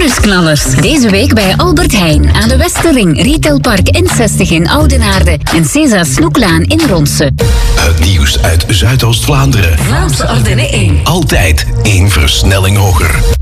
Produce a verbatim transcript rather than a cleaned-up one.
Nieuwsknallers. Deze week bij Albert Heijn aan de Westerring, Retailpark N zestig in Oudenaarde en César Snoeklaan in Ronse. Het nieuws uit Zuidoost-Vlaanderen. Vlaamse Ardennen één. Altijd één versnelling hoger.